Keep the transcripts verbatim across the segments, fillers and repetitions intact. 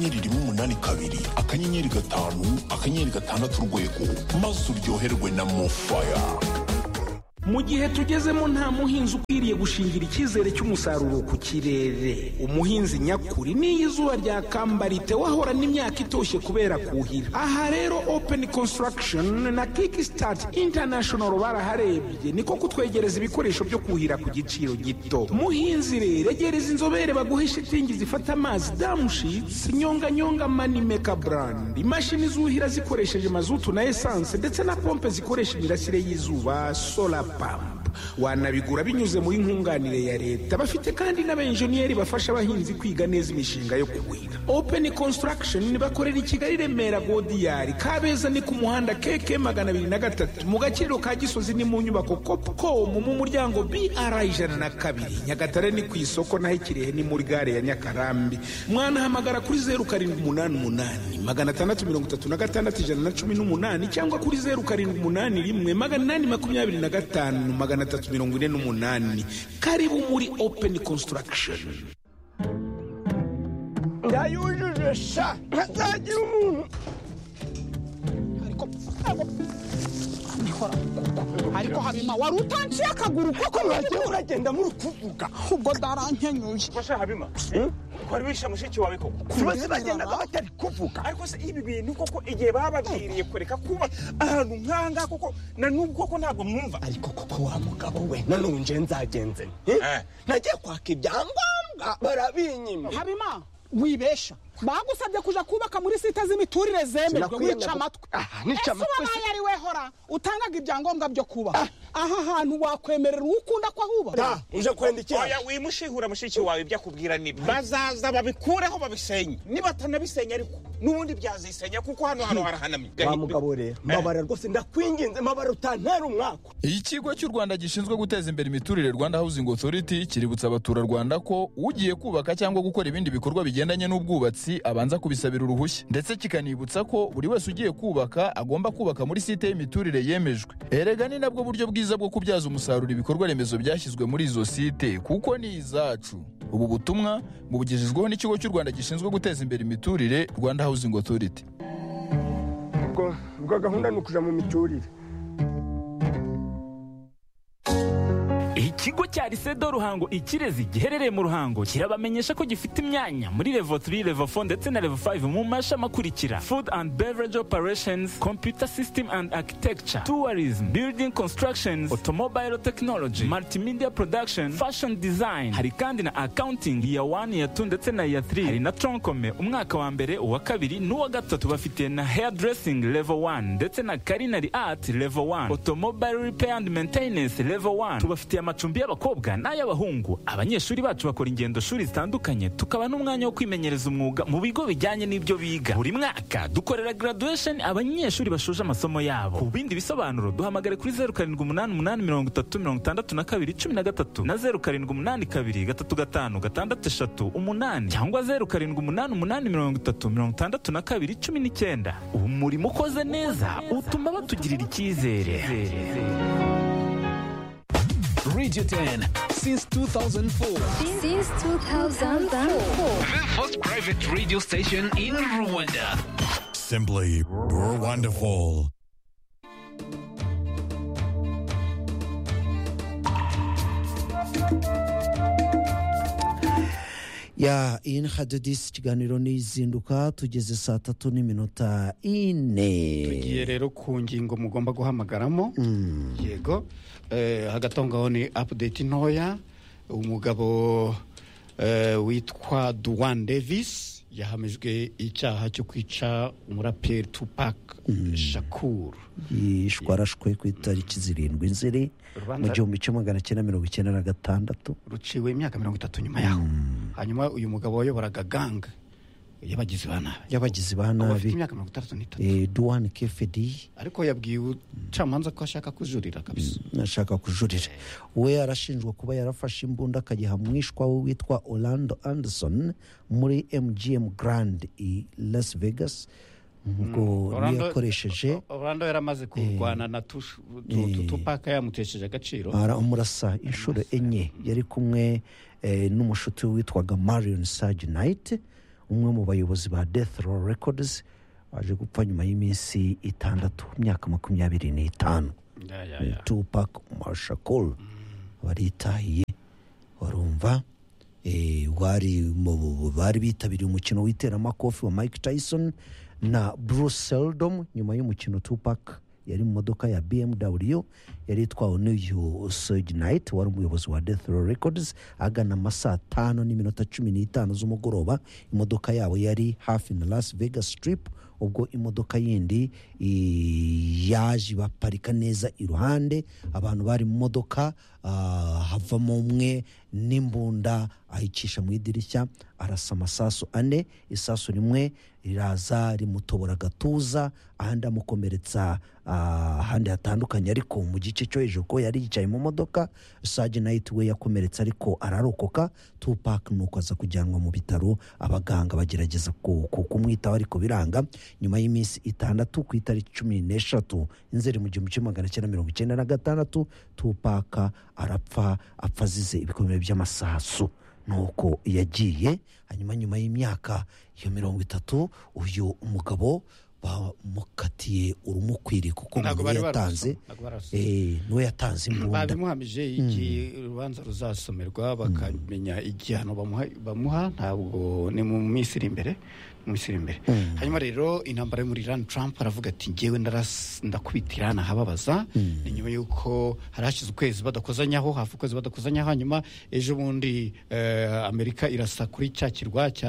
ririmo umunani kabiri akanyenyeri gatanu akanyenyeri gatandatu urwego maze uryoherwe na Mofaya. Mu gihe tugezemo nta muhinzi ukwiriye gushingira icyizere cy'umusaruro ku kirere. Umuhinzi nyakuri ni izuba rya kambarite wahora n'imyaka itoshye kubera kuhira. Aha rero Open Construction na Kickstart International baraharebye niko kutwegereza ibikoresho byo kuhira ku giciro gito. Muhinzi rero egereza inzobere baguhe shitingi zifata amazi damushits, nyonga nyonga mani maker brand, imashini zuhira zikoresheje mazutu na essence ndetse na pompe zikoresha imirasire y'izuba solar pump. Wanabigura binyuze muri nkunganire ya leta. Bafite kandi n'abenjeniyeri bafasha abahinzi kwiga neza imishinga yo kuhira. Open Construction bakorera i Kigali Remera Godiyari, Kabeza ni ku muhanda K K magana abiri na gatatu, mu Gakiriro ka Gisozi ni mu nyubako Copcom mu muryango B R ijana na kabiri, Nyagatare ni ku isoko naho Kirehe ni muri gare ya Nyakarambi. Mwanahamagara kuri zeru karindwi umunani umunani magana atandatu mirongo itatu na gatandatu ijana na cumi n'umunani cyangwa kuri zeru karindwi umunani rimwe magana inani makumyabiri na gatanu magana atatu mirongo ine n'umunani. Karibu muri Open Construction. Ndayujuje sha ntazagira umuntu ariko nikora ariko Habima wari utanciye akaguru koko mwagiye uragenda muri kuvuga ubwo darankenyuye basha Habima kwari wisha mushiki wawe koko kubase bagendaga batari kuvuga ariko se ibi bintu koko igihe bababwiriye kureka kuba ahantu nkanga koko na nubwo koko ntabwo mwumva ariko koko wa mugabo we nanunje nzagenze nagiye kwaka ibyangombwa barabinyima. Habima wibesha bagusabye kuja kubaka muri sita z'imiturire zemejwe wica amatwi. Nica amatwi se yari wehora utangaga ibyangombwa byo kuba aha hantu wakwemerera ukunda kwa huba da uje kwenda iki oya wimushihura mushiki wawe byakubwira ni bazaza babikureho babisenye niba tanabisenya ariko nubundi byazisenya kuko hano hano harahanamye. Wa mugabo rero mabara rwose ndakwinginze mabara utantera umwako. Ikigo cy'u Rwanda gishinzwe guteza imbere imiturire Rwanda Housing Authority kiributsa abatura Rwanda ko ugiye kubaka cyangwa gukora ibindi bikorwa bigendanye n'ubwubatsi abanza kubisabira uruhushya, ndetse kikanibutsa ko buri wese ugiye kubaka agomba kubaka muri site y'imiturire yemejwe. Erega ni nabwo buryo bwiza bwo kubyaza umusaruro ibikorwa remezo byashyizwe muri izo site kuko ni izacu. Ubu butumwa bubugejejweho n'ikigo cy'u Rwanda gishinzwe guteza imbere imiturire Rwanda Housing Authority. Ubwo ubwo gahunda ni kuja mu miturire. Ikigo cya Risedo Ruhango Ikirezi giherereye mu Ruhango kirabamenyesha ko gifite imyanya muri level three, level four ndetse na level five mu mashami akurikira: Food and Beverage Operations, Computer System and Architecture, Tourism, Building Constructions, Automobile Technology, Multimedia Production, Fashion Design. Hari kandi na Accounting ya one, ya two ndetse na ya three. Hari na Troncome umwaka wa mbere, uwa kabiri n'uwa gatatu. Bafite na Hairdressing level one ndetse na Culinary Art level one, Automobile Repair and Maintenance level one. Tubafite amacumbi y'abakobwa n'ay'abahungu. Abanyeshuri bacu bakora ingendo shuri zitandukanye, tukaba n'umwanya wo kwimenyereza umwuga mu bigo bijyanye n'ibyo biga. Buri mwaka dukorera graduation abanyeshuri bashoje amasomo yabo. Ku bindi bisobanuro duhamagare kuri zeru karindwi umunani umunani mirongo itatu mirongo itandatu na kabiri cumi na gatatu na zeru karindwi umunani kabiri gatatu gatanu gatandatu eshatu umunani cyangwa zeru karindwi umunani umunani mirongo itatu mirongo itandatu na kabiri cumi n'icyenda. Umurimo ukoze neza utuma batugirira icyizere. Radio ten since two thousand four. Since two thousand four. The first private radio station in Rwanda. Simply wonderful. ya in hadidis ikiganiro n'izinduka tugeze saa tatu n'iminota ine. Tugiye rero ku ngingo mugomba guhamagaramo. Mm. Yego eh, hagati ngaho ni update ntoya. Umugabo eh, witwa Duane Davis yahamijwe icyaha cyo kwica umuraperi Tupac mm. Shakur. Yishwarashwe ku itariki zirindwi nzeri mu gihumbi kimwe magana cyenda mirongo icyenda na gatandatu. Ruciwe imyaka mirongo itatu nyuma yaho. Mm. Hanyuma uyu mugabo wayoboraga gang yabagizi bana yabagizi bana afite imyaka mirongo itatu n'itatu. Eh, Duane Kefedi ariko yabwiwe ucamanza ko ashaka kujurira kabisa. Mm. Ashaka kujurira. We arashinjwa kuba yarafashe imbunda akagiha mwishwa we witwa Orlando Anderson muri M G M Grand i Las Vegas. Ngo yakoresheje Orlando yaramaze kurwana na Tupac yamutesheje agaciro. Ara umurasa inshuro enye yari kumwe n'umushuti witwaga Marion Sage Knight. umwe mu bayobozi ba Death Row Records waje gupfa nyuma y'iminsi itandatu imyaka makumyabiri n'itanu. Ya, ya, ya. Tupac Shakur baritahiye warumva eh wari mu bari bitabiriye umukino w'iteramakofi wa Mike Tyson na Bruce Seldom. Nyuma y'umukino Tupac yari mu modoka ya B M W yari itwawe n'uyu Suge Knight wari umuyobozi wa Death Row Records agana amasaha atanu n'iminota cumi n'itanu z'umugoroba. Imodoka yabo yari hafi na Las Vegas Strip, ubwo imodoka yindi yaje baparika neza iruhande. Abantu bari mu modoka uh, havamo umwe n'imbunda ayicisha mu idirishya arasa amasasu ane. Isasu rimwe riraza rimutobora gatuza, ahandi amukomeretsa ahandi uh, hatandukanye ariko mu gice cyo hejuru ko yari yicaye mu modoka. Suge Knight we yakomeretse ariko ararokoka. Tupac nuko aza kujyanwa mu bitaro, abaganga bagerageza kumwitaho ariko biranga. Nyuma y'iminsi itandatu ku itariki cumi n'eshatu Nzeri mu gihumbi kimwe magana cyenda mirongo icyenda na gatandatu Tupac arapfa apfa azize ibikomere by'amasasu. Nuko yagiye hanyuma nyuma y'imyaka iyo mirongo itatu uyu umugabo bamukatiye urumukwiriye kuko niwe yatanze eh niwe yatanze imbunda. Babimuhamije iki rubanza ruzasomerwa bakamenya igihano bamuha bamuha ntabwo ni mu minsi iri imbere mu minsi iri imbere. Hanyuma rero intambara muri Iran, Trump aravuga ati ngewe ndakubitirana hababaza. Ni nyuma yuko harashize ukwezi badakozanyaho hafi ukwezi badakozanyaho. Hanyuma ejo bundi Amerika irasa kuri cya kirwa cya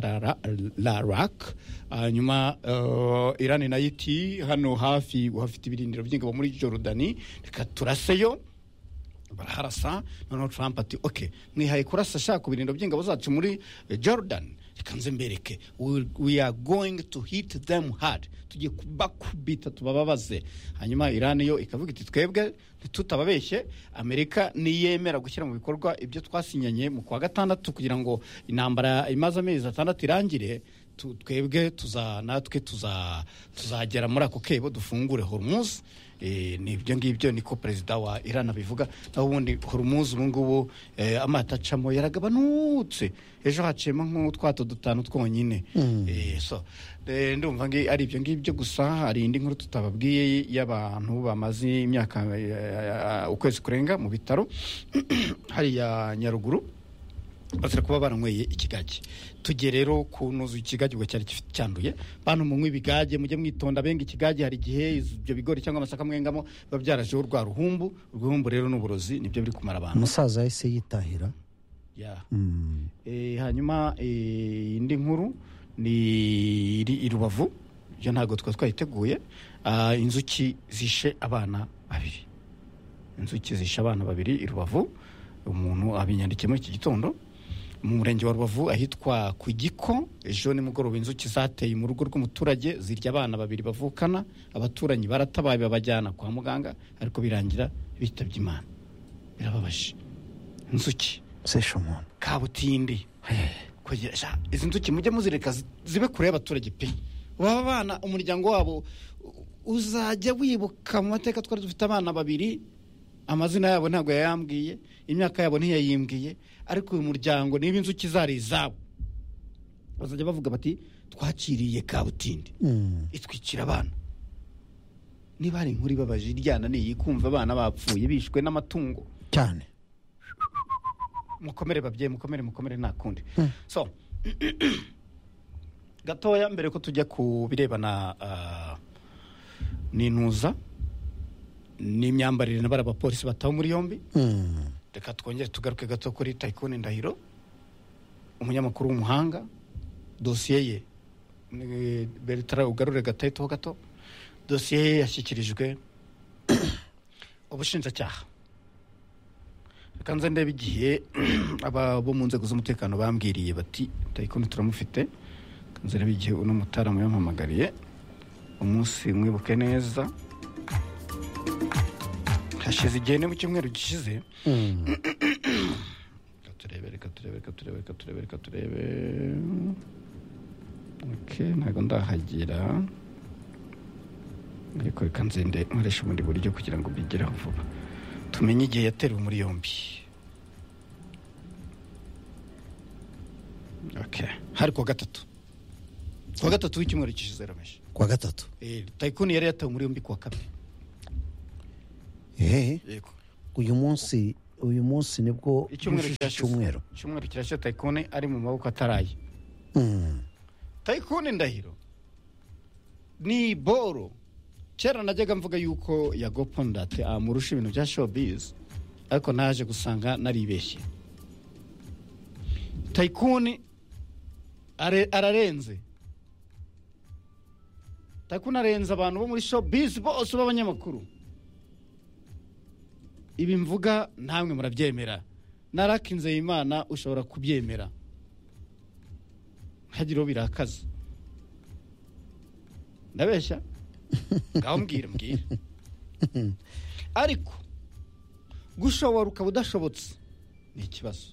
Larak. Hanyuma Iran na iti hano hafi uhafite ibirindiro by'ingabo muri Jordani reka turaseyo baraharasa. Noneho Trump ati okay mwihaye kurasa shaka ibirindiro by'ingabo zacu muri Jordan, reka nze mbereke we, we are going to hit them hard, tugiye kubakubita tubababaze. Hanyuma Iran yo ikavuga iti twebwe tutababeshye Amerika niyemera gushyira mu bikorwa ibyo twasinyanye mu kwa gatandatu kugira ngo intambara imaze amezi atandatu irangire, twebwe tuza natwe tuza tuzagera muri ako kebo dufungure Hormuz. Eh, ni ibyo ngibyo niko perezida wa Iran abivuga. Naho ubundi Hormuz ubu ngubu eh, amata acamo yaragabanutse, ejo haciyemo nk'utwato dutanu twonyine. mm. eh, so eh, ndumva ngi ari ibyo ngibyo gusa. Hari indi nkuru tutababwiye y'abantu bamaze imyaka uh, ukwezi kurenga mu bitaro hari ya Nyaruguru basira kuba baranyweye ikigage. Tujye rero kunuza ikigage ubwo cyari cyanduye. Bantu munywe ibigage mujye mwitonda benga ikigage, hari gihe ibyo bigori cyangwa amasaka mwengamo babyaraje urwa ruhumbu. Uruhumbu rero n'uburozi nibyo biri kumara abantu. Umusaza yahise yitahira. Yeah. Mm. Eh, hanyuma eh, indi nkuru ni iri i Rubavu, yo ntago twa twayiteguye. Uh, inzuki zishe abana babiri. Inzuki zishe abana babiri i Rubavu. Umuntu abinyandikiye muri iki gitondo mu murenge wa Rubavu ahitwa ku Giko. Ejo ni mugoroba inzuki zateye mu rugo rw'umuturage zirya abana babiri bavukana. Abaturanyi baratabaye babajyana kwa muganga ariko birangira bitabye Imana. Birababaje. Inzuki seshomon kabutindi kugira izi nzuki mujye muzireka zibe kure y'abaturage pe. Baba bana umuryango wabo uzajya wibuka mu mateka twari dufite abana babiri, amazina yabo ntabwo yayambwiye, imyaka yabo ntiyayimbwiye, ariko uyu muryango niba inzuki zari izabo bazajya bavuga bati twakiriye kabutindi mm. itwikira abana. Niba hari inkuru ibabaje iryana niyi kumva abana bapfuye bishwe n'amatungo cyane. Mukomere babye mukomere mukomere nta kundi. mm. So gatoya mbere ko tujya ku birebana uh, n'intuza n'imyambarire n'abara abapolisi bataho muri yombi. mm. Reka twongere tugaruke gato kuri Tycoon Ndahiro, umunyamakuru w'umuhanga. Dosiye ye Bertrand ugarure gatayito gato. Dosiye ye yashyikirijwe ubushinjacyaha. Reka nze ndebe igihe aba bo mu nzego z'umutekano bambwiriye bati Tycoon turamufite. Nze ndebe igihe uno mutaramu yampamagariye umunsi mwibuke neza hashize igihe ne mu cyumweru gishize. mm. Katurebe reka turebe reka turebe reka turebe reka turebe okay ntago ndahagira ariko reka nzende nkoresha muri buryo kugira ngo bigereho vuba tumenye igihe yateruwe muri yombi. Okay hari ko gatatu kuwa gatatu w'icyumweru gishize ramesh kuwa gatatu eh Tycoon yari yatawe muri yombi kuwa kabiri eh yego uyu munsi uyu munsi nibwo icyumweru cyumweru icyumweru kirashe Tycoon ari mu maboko ataraye mm. Tycoon Ndahiro ni boro kera najyaga mvuga yuko yagopondate amurusha ibintu bya showbiz ariko naje gusanga naribeshye Tycoon are ararenze Tycoon arenze abantu bo muri showbiz bose b'abanyamakuru ibi mvuga namwe murabyemera narakinze Imana ushobora kubyemera hagiro birakaza ndabeshya ngaho mbwira mbwira ariko gushobora ukaba udashobotse ni ikibazo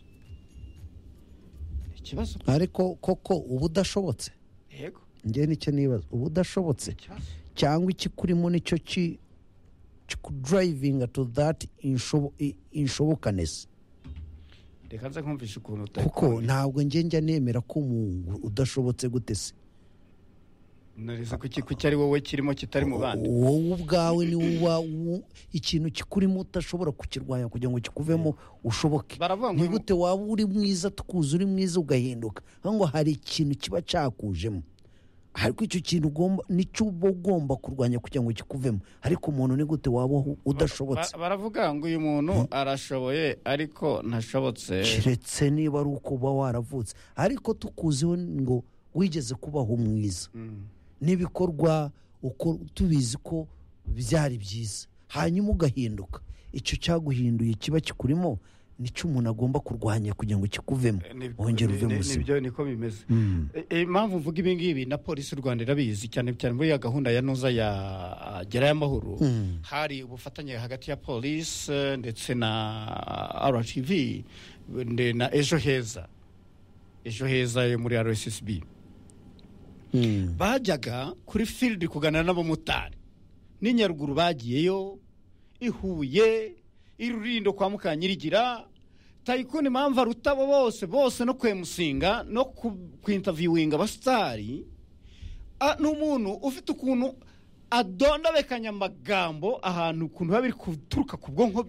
ni ikibazo ariko koko uba udashobotse yego njye nicyo nibaza uba udashobotse cyangwa ikikurimo nicyo ki driving to that inshobokaness reka nza kumvisha ukuntu kuko ntabwo njye njya nemera ko umuntu udashobotse gute se nariza ko cyari wowe kirimo kitari mu bandi wowe ubwawe ni uba ikintu kikurimo utashobora kukirwanya kugira ngo kikuvemo ushoboke ni gute waba uri mwiza tukuzi uri mwiza ugahinduka ngo hari ikintu kiba cyakujemo ariko icyo kintu ugomba nicyo uba ugomba kurwanya kugira ngo kikuvemo ariko umuntu ni gute waba udashobotse baravuga ngo uyu muntu arashoboye ariko ntashobotse keretse niba ari uko uba waravutse ariko tukuziho ngo wigeze kubaho mwiza n'ibikorwa uko tubizi ko byari byiza hanyuma ugahinduka icyo cyaguhinduye kiba kikurimo nicyo umuntu agomba kurwanya kugira ngo kikuvemo wongere uve mu buzima nibyo niko bimeze impamvu mvuga ibi ngibi na polisi y'u Rwanda irabizi cyane cyane muri ya gahunda ya noza ya gerayo amahoro hari ubufatanye hagati ya polisi ndetse na R T V na ejo heza ejo heza yo muri R S S B bajyaga kuri field kuganira n'abamotari n'inyaruguru bagiyeyo ihuye irurindo kwa Mukanyirigira Tycoon impamvu arutabo bose bose no kwemusinga no kwinterviewinga abastari n'umuntu ufite ukuntu adondabekanya amagambo ahantu ukuntu biba biri kuturuka ku bwonko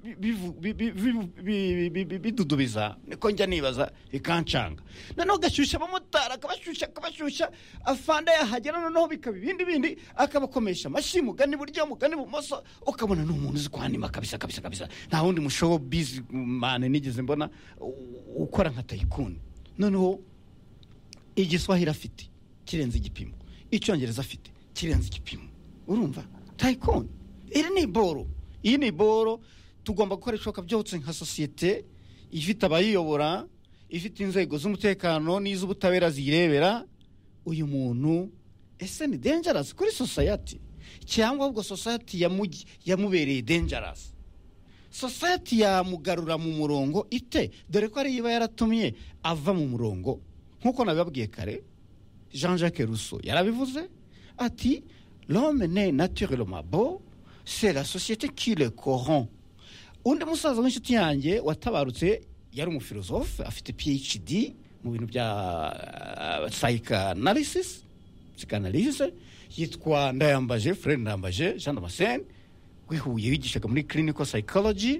bidudubiza niko njya nibaza ikancanga noneho gashyushya abamotari akabashyushya akabashyushya afanda yahagera noneho bikaba ibindi bindi akabakomesha amashyi mugani buryo mugani bumoso ukabona n'umuntu uzi kwanima kabisa kabisa kabisa nta wundi mushobo busy man nigeze mbona ukora nka Tycoon noneho igiswahili afite kirenze igipimo icyongereza afite kirenze igipimo urumva Tycoon iri ni boro iyi ni boro tugomba gukora ishoka byose nka societe ifite abayiyobora ifite inzego z'umutekano n'iz'ubutabera zirebera uyu muntu ese ni dangerous kuri society cyangwa ubwo society yamugi yamubereye dangerous society yamugarura mu murongo ite dore ko ari iba yaratumye ava mu murongo nkuko nababwiye kare Jean-Jacques Rousseau yarabivuze ati l'homme n'est naturellement beau, c'est la société qui le corrompt. Undi musaza w'inshuti yanjye watabarutse yari umufilosofe afite P H D mu bintu bya psychanalysis, psychanalysis yitwa Ndayambaje, Fred Ndayambaje, Jean Damascene, wihuye yigishaga muri clinical psychology.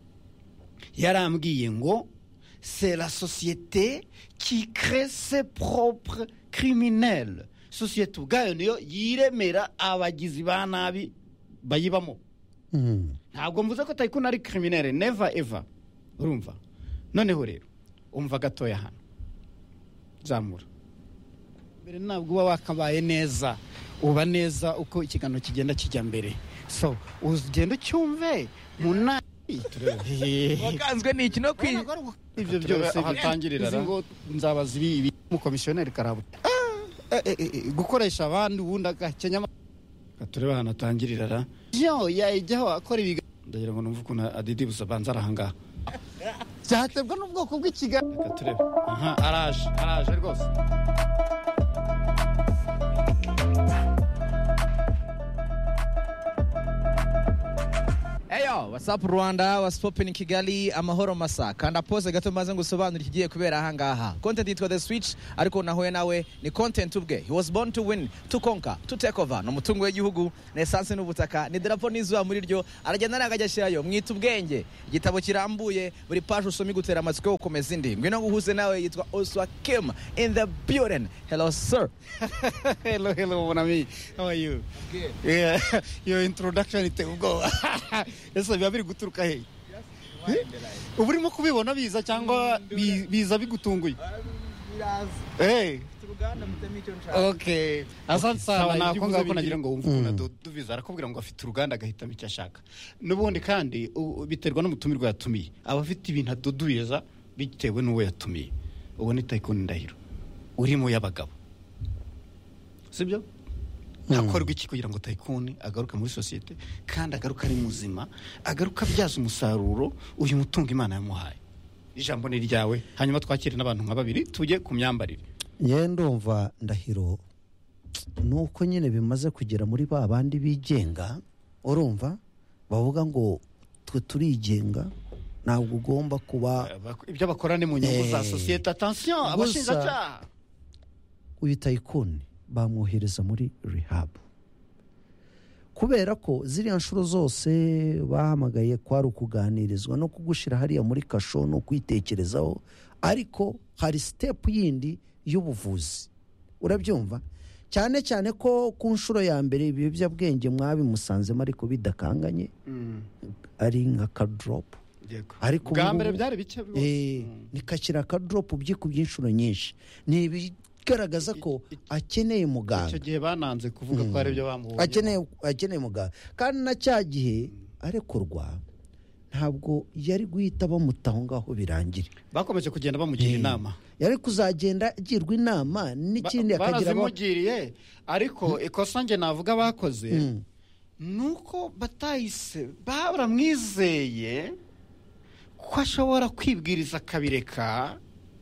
Yarambwiye ngo c'est la société qui crée ses propres criminels. Societe ubwayo niyo yiremera abagizi ba nabi bayibamo ntabwo mvuze ko Tycoon ari criminel never ever urumva noneho rero umva gatoya hano zamura mbere ntabwo uba wakabaye neza uba neza uko ikiganiro kigenda kijya mbere so ugenda cyumve munani wakanzwe ni iki no kwi ibyo byose hatangirira ngo nzabaza ibi mu komisiyoneri Karabo gukoresha abandi ubundi agakenya tureba hano atangirira ra yo yajyaho akora ibiga ndagira ngo numve ukuntu Adidi Busabanza arahanga cyatebwa n'ubwoko bw'ikiga turebe aha araje araje rwose eyo WhatsApp Rwanda waspopen Kigali amahoro masa kanda pose gato maze ngusobanura ikigiye kubera aha ngaha. Content yitwa The Switch ariko nahuye nawe ni content ubwe. He was born to win, to conquer, to take over. No mutungo w'igihugu, na essence n'ubutaka, ni drapo n'izuba muri ryo. Aragenda nakajya shirayo mwita ubwenge. Igitabo kirambuye buri page usoma igutera amatsiko yo gukomeza indi. Ngwino nguhuze nawe yitwa Oswa Kim in the building. Hello sir. Hello hello mon ami. How are you? Good. Yeah. Your introduction it go. Ese biba biri guturuka he? Ubu urimo kubibona biza cyangwa biza bigutunguye? Eh. Okay. Asante sana nako ngako nagira ngo wumve ukuntu duviza arakubwira ngo afite uruganda agahitamo icyo ashaka. Nubundi kandi biterwa n'umutumirwa yatumiye. Abafite ibintu adodubiza bitewe n'uwo yatumiye. Ubu ni Tycoon Ndahiro. Urimo y'abagabo. Sibyo? Hakorwa iki kugira ngo Tycoon agaruka muri societe kandi agaruka ari muzima, agaruka byaza umusaruro uyu mutungo Imana yamuhaye. Ijambo ni ryawe hanyuma twakire n'abantu nka babiri tujye ku myambarire. Nye ndumva Ndahiro nuko nyine bimaze kugera muri ba bandi bigenga, urumva bavuga ngo twe turigenga ntabwo ugomba kuba ibyo bakora ni mu nyungu za societe. Attention abashinjacyaha. Uyu Tycoon bamwohereza muri rehab kubera ko ziriya nshuro zose bahamagaye kwari ukuganirizwa no kugushira hariya muri kasho no kwitekerezaho, ariko hari step yindi y'ubuvuzi. Urabyumva cyane cyane ko ku nshuro ya mbere ibiyobyabwenge mwabimusanzemo ariko bidakanganye ari nka ka drop, ariko bwa mbere byari bike eh nikakira ka drop byikubye inshuro nyinshi. Ni garagaza ko akeneye muganga. Icyo gihe bananze kuvuga ko ari byo bamubonye. Akeneye akeneye muganga kandi na cya gihe arekurwa ntabwo yari guhita bamutaho ngaho birangire. Bakomeje kugenda bamugira inama. Yari kuzagenda agirwa inama n'ikindi akagira barazimugiriye, ariko ikosa nge navuga bakoze nuko batayise baramwizeye ko ashobora kwibwiriza kabireka.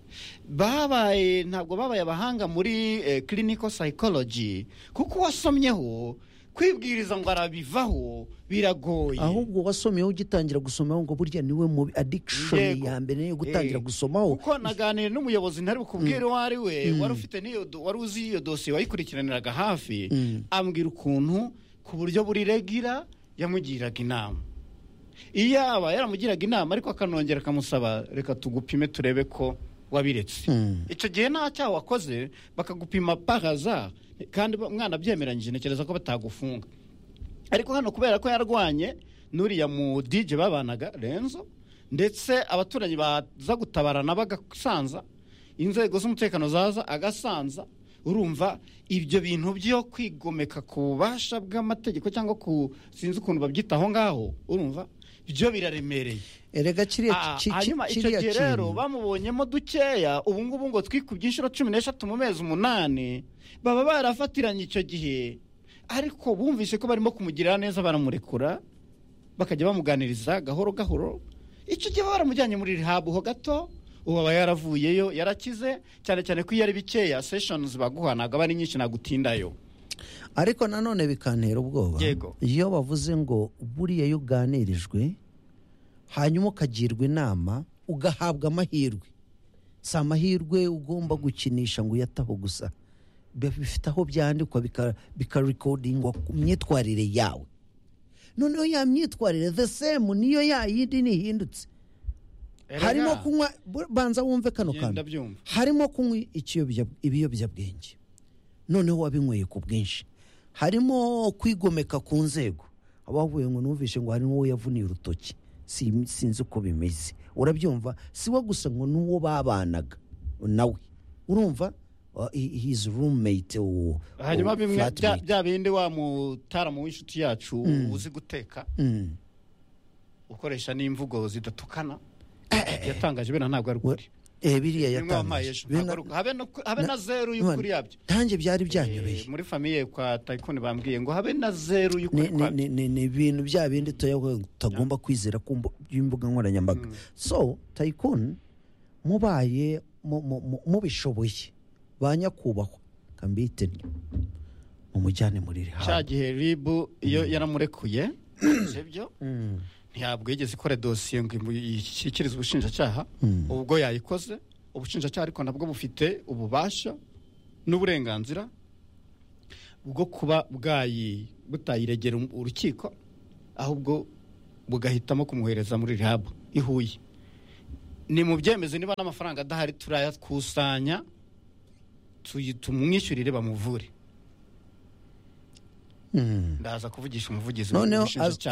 Babaye ntabwo babaye abahanga muri eh, clinical psychology kuko wasomyeho kwibwiriza ngo arabivaho biragoye. Ahubwo wasomyeho ugitangira gusomaho ngo burya niwe mu addiction ya mbere yo gutangira gusomaho. Kuko naganire n'umuyobozi ntari bukubwire mm. wari we mm. wari ufite niyo wari uzi iyo dossier wayikurikiraniraga hafi mm. ambwira ukuntu ku buryo buri regira yamugiraga inama. Iyaba yaramugiraga inama ariko akanongera akamusaba reka tugupime turebe ko wabiretse. Icyo gihe nta cyaha wakoze bakagupima paraza kandi mwana byemeranyije nekereza ko batagufunga. Ariko hano kubera ko yarwanye nuriya mu D J babanaga Renzo ndetse abaturanyi baza gutabarana bagasanza inzego z'umutekano zaza agasanza, urumva ibyo bintu byo kwigomeka ku bubasha bw'amategeko cyangwa ku sinzi ukuntu babyitaho ngaho, urumva byo biraremereye. Erega kiriya hanyuma icyo gihe rero bamubonyemo dukeya, ubu ngubu ngo twikubye inshuro cumi n'eshatu mu mezi umunani baba barafatiranye icyo gihe, ariko bumvise ko barimo kumugirira neza baramurekura bakajya bamuganiriza gahoro gahoro. Icyo gihe baramujyanye muri rehab ho gato, ubu aba yaravuyeyo yarakize, cyane cyane ko iyo ari bikeya sessions baguhanaga bari nyinshi nagutindayo. Ariko nanone bikantera ubwoba iyo bavuze ngo buriya yuganirijwe hanyuma ukagirwa inama ugahabwa amahirwe. Si amahirwe ugomba gukinisha ngo uyataho gusa, bifite aho byandikwa bikarekodingwa ku myitwarire yawe. Noneho ya myitwarire the same niyo yayindi nihindutse. Harimo kunywa, banza wumve kano kano, harimo kunywa ibiyobyabwenge noneho wabinyweye ku bwinshi, harimo kwigomeka ku nzego. Abavuye ngo numvishe ngo hari n'uwo yavuniye urutoki, sinzi uko bimeze. Urabyumva si we gusa ngo n'uwo babanaga nawe, urumva his roommate. Hanyuma bimwe bya bindi wa mutaramu w'inshuti yacu uzi guteka ukoresha n'imvugo zidatukana yatangaje bena ntabwo ari ukuri. Eh biriya yatangaje habe no habe na zero y'ukuri yabyo. Tange byari byanyobeye muri famille kwa Tycoon bambwiye ngo habe na zero y'ukuri. Ni ni ni ibintu bya bindi tagomba kwizera ku imbuga nkoranyambaga. So Tycoon mubaye mu bishoboye banyakubahwa kambite mu mujyane muri rehab. Cyagihe ribu iyo yaramurekuye sibyo ntabwo yigeze ikora dosiye ngo ishyikirizwe ubushinjacyaha ubwo yayikoze ubushinjacyaha ariko nabwo bufite ububasha n'uburenganzira bwo kuba bwayi butayiregera urukiko ahubwo bugahitamo kumuhereza muri rehab ihuye. Ni mu byemeze niba n'amafaranga adahari turayakusanya tumwishyurire bamuvure. Ndaza kuvugisha umuvugizi noneho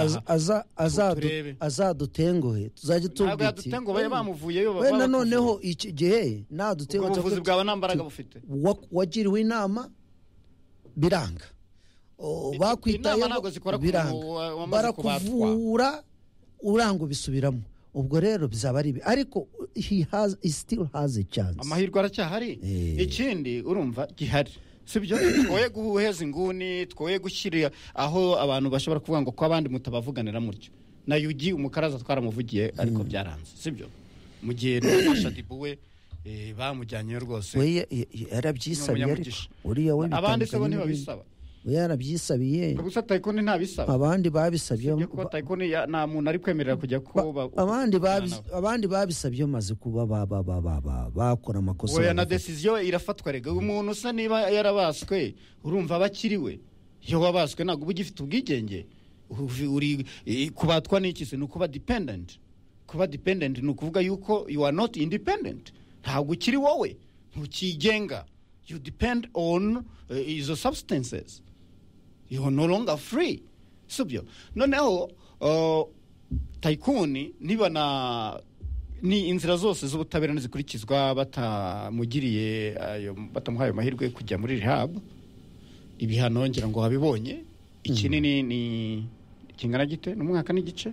azadutenguhe tuzajya tubwiti adutenguhe bamuvuyeyo wenda noneho iki gihe nadutenguhe ubuvuzi bwawe nambaraga bufite wagiriwe inama biranga bakwitaye biranga barakuvura uranga ubisubiramo ubwo rero bizaba ari ibi ariko he has he still has a chance. Amahirwe aracyahari. Ikindi urumva gihari sibyo twoye guheza inguni twoye gushyira aho abantu bashobora kuvuga ngo ko abandi mutabavuganira mutyo na Yugi umukaraza twaramuvugiye ariko byaranze sibyo mu gihe Shadibu we bamujyanye rwose we yarabyisabiye ariko uriya we abandi se bo ntibabisaba we yarabyisabiye gusa Taikoni ntabisaba abandi babisabye ko Taikoni nta muntu ari kwemerera kujya ko abandi abandi babisabye maze kuba bakora amakosa we na decision irafatwa rega umuntu usa niba yarabaswe urumva bakiriwe iyo wabaswe ntabwo uba ugifite ubwigenge uri kubatwa n'iki se nukuba dependent kuba dependent ni ukuvuga yuko you are not independent ntabwo ukiri wowe ntukigenga you depend on uh, izo substances you are no longer free sibyo noneho uh, Taikoni niba na ni inzira zose z'ubutabera nizikurikizwa batamugiriye ayo batamuhaye amahirwe kujya muri rehab ibihano ngira ngo habibonye ikinini ni kingana gite n'umwaka n'igice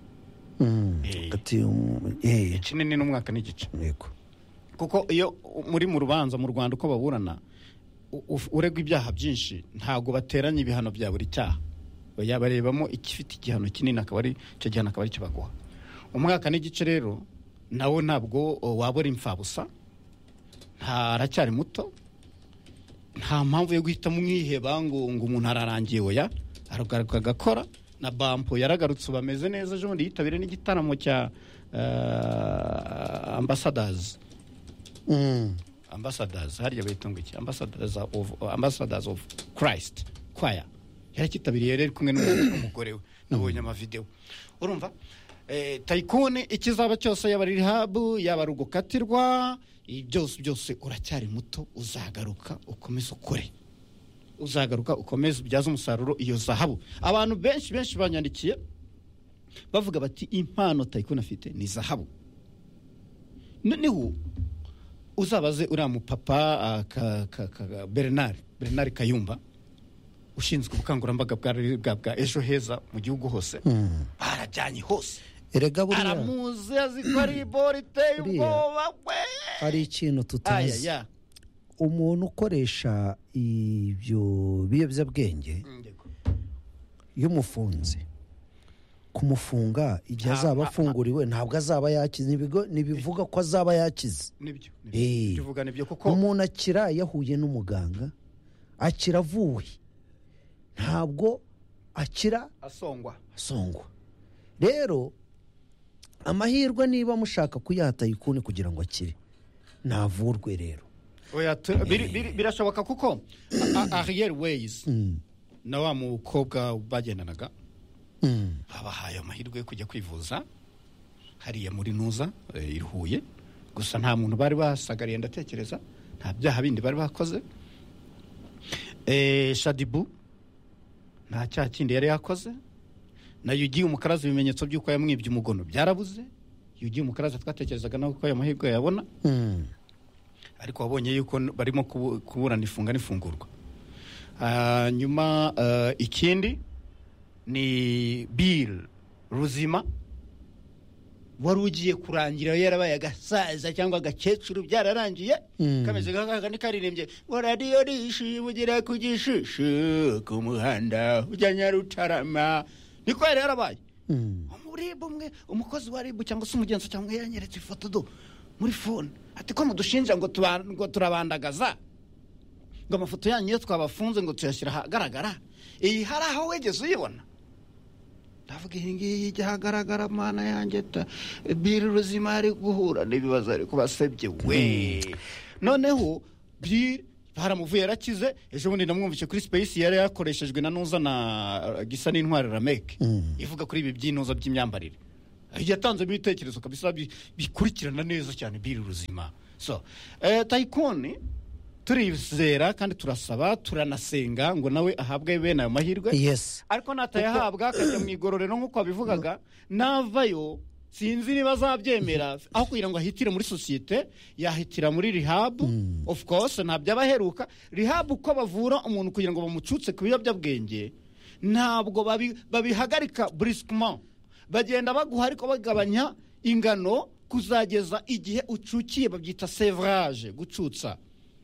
ati eh ikinini n'umwaka n'igice yego kuko iyo muri mu rubanza mu Rwanda uko baburana uregwa ibyaha byinshi ntago bateranya ibihano bya buri cyaha yabarebamo ikifite igihano kinini akaba ari cyo gihano akaba ari cyo baguha umwaka n'igice rero nawe ntabwo wabora imfabusa ntaracyari muto nta mpamvu yo guhita mwiheba ngo ngo umuntu ararangiye oya aragaruka gakora na bampo yaragarutse bameze neza ejo ndi yitabire n'igitaramo cya uh, ambassadors mm. ambassadors hariya bitunga iki ambassadors of uh, ambassadors of Christ choir yarakitabiriye rero kumwe n'umugore we nabonye ama video urumva eh, Taikoni ikizaba cyose yaba rehab yaba rugukatirwa byose byose uracyari muto uzagaruka ukomeza ukore uzagaruka ukomeza ubyaza umusaruro iyo zahabu abantu benshi benshi banyandikiye bavuga bati impano Taikoni afite ni zahabu noneho uzabaze uriya mupapa ka, ka, ka Bernard Bernard Kayumba ushinzwe ubukangurambaga bwa bwa ejo heza mu gihugu hose barajyanye hose erega buriya aramuzi azikora iborite ubwoba we hari ikintu tutazi umuntu ukoresha ibyo biyobyabwenge y'umufunzi kumufunga igihe azaba afunguriwe ntabwo azaba yakize nibivuga ko azaba yakize nibyo bivuga nibyo kuko umuntu akira yahuye n'umuganga akira avuwe ntabwo akira asongwa asongwa rero amahirwe niba mushaka kuyaha Taikoni kugira ngo akire navurwe rero oya birashoboka kuko Ariel Ways na wa mukobwa bagendanaga babahaye amahirwe yo kujya kwivuza hariya muri Nuza iruhuye gusa nta muntu bari basagariye ndatekereza nta byaha bindi bari bakoze eh Shadibu nta cyaha kindi yari yakoze na Yugi umukaraza ibimenyetso by'uko yamwibye umugono byarabuze Yugi umukaraza twatekerezaga nawe ko amahirwe yabona ariko wabonye yuko barimo kuburana ifunga n'ifungurwa nyuma ikindi ni Bill Ruzima wari ugiye kurangira yarabaye agasaza cyangwa agakecuru byararangiye kameze nk'aka ni karirimbye radiyo rishibugira ku gishishu ku muhanda ujya Nyarutarama niko yari yarabaye umuribu umwe umukozi wa ribu cyangwa se umugenzo cyangwa yanyeretse ifoto do muri phone ati ko mudushinja ngo ngo turabandagaza ngo amafoto yanyu yo twabafunze ngo tuyashyira ahagaragara iyi hari aho wegeze uyibona ndavuga iyi ngiyi ijya ahagaragara mana yanjye ta biri ruzima ari guhura n'ibibazo ari kubasebye we noneho biri baramuvuye yarakize ejo bundi namwumvise kuri space yari yakoreshejwe na nuza na gisa n'intwari Ramek ivuga kuri ibi by'inoza by'imyambarire yatanze ibitekerezo kabisa bikurikirana neza cyane biri ruzima so eh Tycoon turizera kandi turasaba turanasenga ngo nawe ahabwe bene ayo mahirwe yes ariko natayahabwa akajya mu igororero nk'uko abivugaga navayo sinzi niba azabyemera aho kugira ngo ahitire muri sosiyete yahitira muri rehab mm. of course ntabyo abaheruka rehab uko bavura umuntu kugira ngo bamucutse ku biyobyabwenge ntabwo babihagarika babi brusquement bagenda baguha ariko bagabanya ingano kuzageza igihe ucukiye babyita sevrage gucutsa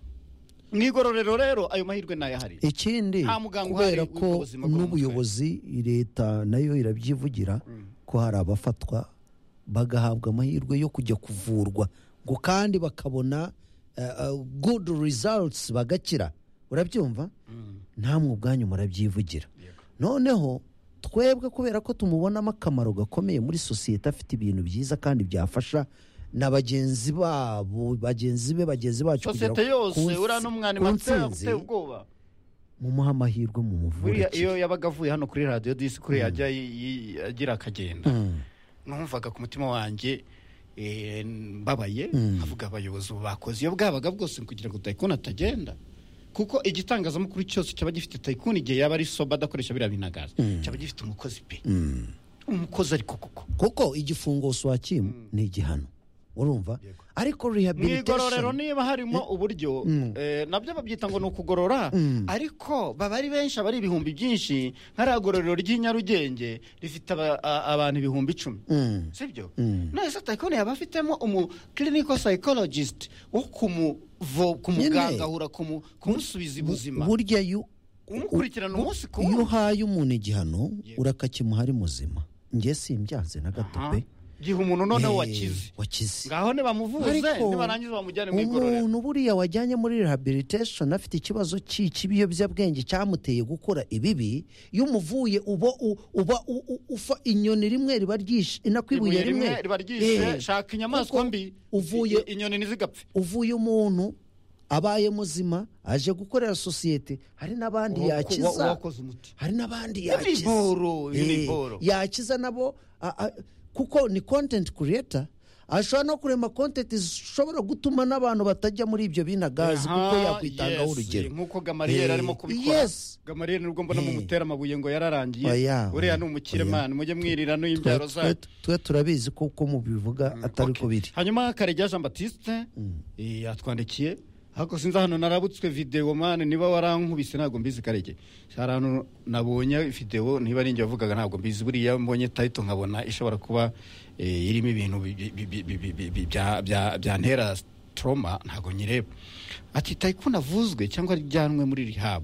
mwigororero rero ayo mahirwe nayahari ikindi kubera ko n'ubuyobozi leta nayo irabyivugira mm. ko hari abafatwa bagahabwa amahirwe yo kujya kuvurwa ngo kandi bakabona uh, uh, good results bagakira urabyumva mm. ntamwe ubwanyu murabyivugira noneho twebwe kubera ko tumubonamo akamaro gakomeye muri sosiyete afite ibintu byiza kandi byafasha na bagenzi babo bagenzi be bagenzi bacu kugira sosiyete yose ura n'umwana matse ubwoba mu muhamahirwe mu muvure iyo yabaga avuye hano kuri radio disi kuri yajya agira akagenda numvaga ku mutima wanjye eh mbabaye avuga abayobozi bakoze iyo bwabaga bwose kugira ngo Tycoon atagenda kuko igitangazamakuru cyose cyaba gifite Tycoon igihe yaba ari soba adakoresha bira binagaza cyaba gifite umukozi pe umukozi ariko kuko kuko igifungo swakimu ni igihano urumva ariko rehabilitation mwigororero niba harimo uburyo eh nabyo babyita ngo nukugorora ariko baba ari benshi abari ibihumbi byinshi nkaragororero ry'inyarugenge rifite abantu ibihumbi icumi sibyo nese Tycoon yaba afitemo umu clinical psychologist wo kumu kumuganga hura kumusubiza ubuzima burya yu umukurikirana umunsi ko iyo haye umuntu igihano urakakimuhari muzima ngiye simbyanze na gato pe gihe umuntu noneho wakize wakize ngaho ne bamuvuze nibarangiza bamujyane mu igororero umuntu buriya wajyanye muri rehabilitation afite ikibazo cy'ikibiyobyabwenge cyamuteye gukora ibibi iyo umuvuye uba uba ufa inyoni rimwe riba ryishe inakwibuye rimwe riba ryishe shaka inyamaswa mbi uvuye inyoni nizigapfe uvuye umuntu abaye muzima aje gukorera sosiyete hari nabandi yakiza hari nabandi yakiza yakiza nabo kuko ni content creator ashobora no kurema content zishobora gutuma n'abantu batajya muri ibyo binagazi kuko yakwitangaho urugero nkuko Gamariel arimo kubikora Gamariel nubwo mbona mu mutera amabuye ngo yararangiye uriya ni umukire man mujye mwirira no imbyaro za twe turabizi ko uko mubivuga atari ko biri hanyuma Karegeya Jean Baptiste yatwandikiye hako sinza hano narabutswe video man niba warankubise nago mbizi Karege harano nabonye video niba ari nje bavugaga nago mbizi buriya mbonye title nkabona ishobora kuba irimo ibintu bya bya bya ntera trauma ntago nyireba ati Tycoon avuzwe cyangwa ryanwe muri rehab